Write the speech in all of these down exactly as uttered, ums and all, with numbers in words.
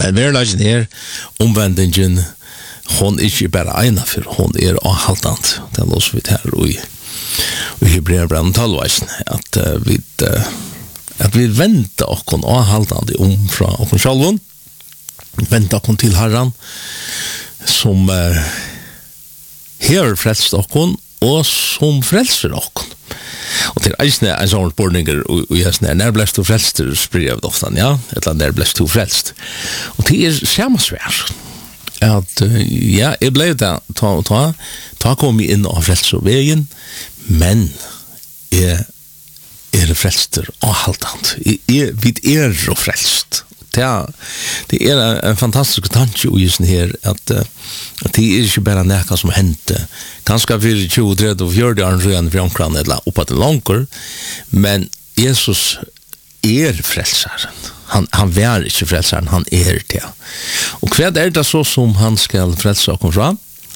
Men verlagen her, omvendingen, hon er ikke bare ena for, hon er avhaltant. Det er også vidt her og i, i Hebreerbrevet tolvveisen, at uh, vi uh, at vi venter okkon avhaltande om fra okkon sjálvun, venter okkon til Herran, som uh, hever frelst okkon, og som frelser okkon. Og til eisne en sånn spørninger, og jeg snær, når blest du frelst, spyr jeg ofta, ja, eller når blest du frelst. Og det er samasvær, at uh, ja, jeg ble det, ta, ta, ta kom jeg inn og frelst og veien, men jeg er frelster og haltant. Vi er og frelst. Det er, det er en fantastisk tanke i sånn her, at, at det er ikke bare nækka som hendte. Kanskje for tjue, tretti og fjorti år siden for omkring eller oppe til langer, men Jesus er frelseren. Han, han er ikke frelseren, han er det. Og hva er det så som han skal frelse og komme fra?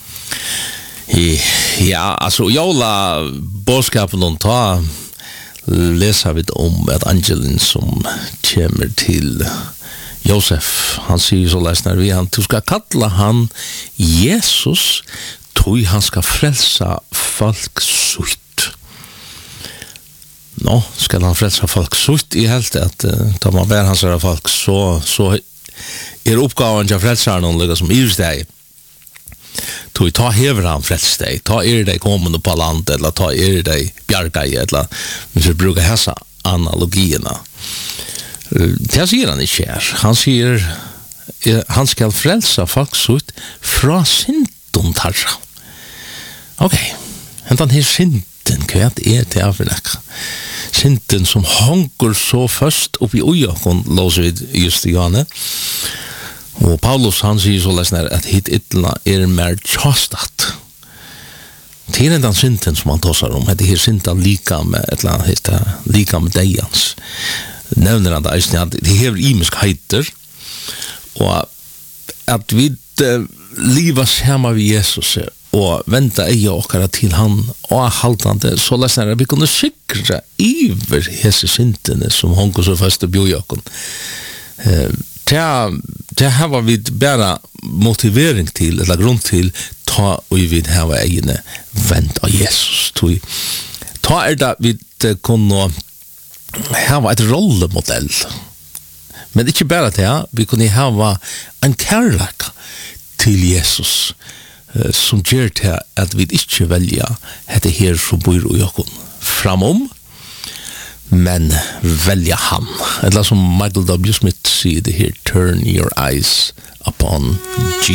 Ja, altså, jola bådskapen de tar, leser vi om at angelen som kommer til Josef. Han sier så lesner vi han, du skal kalla han Jesus, tog han skal frelsa folk sutt. Nå, skal han frelsa folk sutt i helt at uh, da man bär hans folk, så, så er oppgaven til frelsaren noen som i steg. Tog ta hever han frelst deg, ta er deg kommende på land, eller ta er deg bjargei, eller hvis vi bruker hessa analogierna. Det sier han ikke her. Han sier, han skal frelsa folk sutt fra synden tarra. Ok, hentan her synden, hva er det av nek? Synden som hanker så først oppi ujakon, låser vi just i gane. Og Paulus han sier så lesner at hit ytla er mer tjastat. Det er den synden som han tåsar om, det er synden lika med et eller annet, lika med deians. Nevner han det, at det er imisk heiter, og at vi uh, livas hemma vi Jesus, og venta eia okkara til han, og haltande, så lesner at vi kunne sikra iver hese syndene som honker så fast og bjojakon. Uh, Det her var vi bare motivering til, eller grunn til, ta og vi hava egne vent av Jesus. Ta er det vi kunne hava et rollemodell. Men ikke bare det, vi kunne hava en kærlek til Jesus, som gjør til at vi ikke velja dette her som bor i okken framom, men velja han. Eller som Michael W. Smith sier det her, turn your eyes upon Jesus.